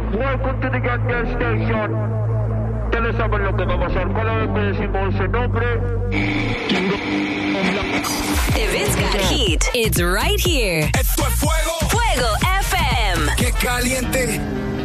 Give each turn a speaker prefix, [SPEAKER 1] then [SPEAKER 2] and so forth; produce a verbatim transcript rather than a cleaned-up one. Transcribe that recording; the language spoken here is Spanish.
[SPEAKER 1] Welcome to the Gas Station. Ustedes saben lo que va a pasar cada vez que decimos ese nombre.
[SPEAKER 2] If it's got heat, it's right here.
[SPEAKER 3] Esto es Fuego.
[SPEAKER 2] Fuego F M.
[SPEAKER 3] Qué caliente.